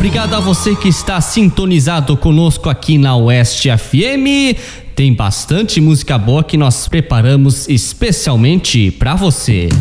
obrigado a você que está sintonizado conosco aqui na Oeste FM. Tem bastante música boa que nós preparamos especialmente para você.